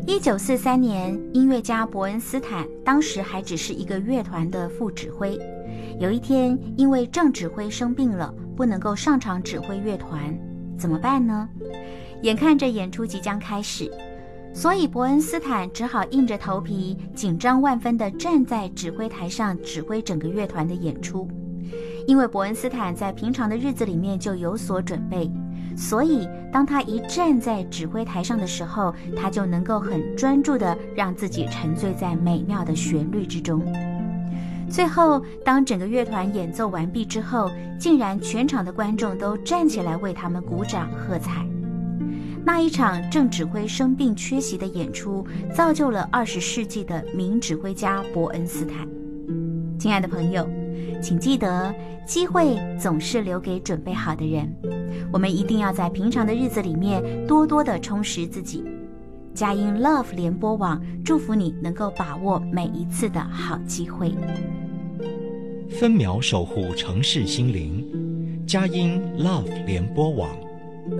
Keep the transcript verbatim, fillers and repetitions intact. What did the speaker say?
一九四三年，音乐家伯恩斯坦当时还只是一个乐团的副指挥。有一天，因为正指挥生病了，不能够上场指挥乐团，怎么办呢？眼看着演出即将开始，所以伯恩斯坦只好硬着头皮，紧张万分地站在指挥台上指挥整个乐团的演出。因为伯恩斯坦在平常的日子里面就有所准备，所以当他一站在指挥台上的时候，他就能够很专注地让自己沉醉在美妙的旋律之中。最后，当整个乐团演奏完毕之后，竟然全场的观众都站起来为他们鼓掌喝彩。那一场正指挥生病缺席的演出，造就了二十世纪的名指挥家伯恩斯坦。亲爱的朋友，请记得，机会总是留给准备好的人。我们一定要在平常的日子里面多多的充实自己。佳音 Love 联播网祝福你能够把握每一次的好机会。 分秒守护城市心灵，佳音 Love 联播网。